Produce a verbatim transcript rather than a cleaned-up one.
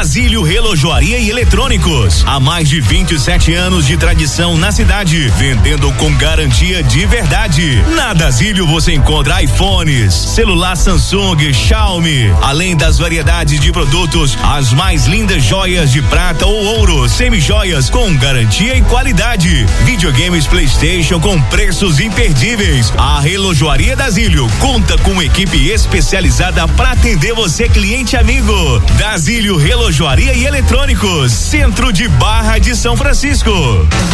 Dasílio Relojoaria e Eletrônicos. Há mais de vinte e sete anos de tradição na cidade, vendendo com garantia de verdade. Na Dasílio você encontra iPhones, celular Samsung, Xiaomi, além das variedades de produtos, as mais lindas joias de prata ou ouro, semi-joias com garantia e qualidade. Videogames PlayStation com preços imperdíveis. A Relojoaria Dasílio conta com uma equipe especializada para atender você, cliente amigo. Dasílio Relojoaria e Eletrônicos, centro de Barra de São Francisco.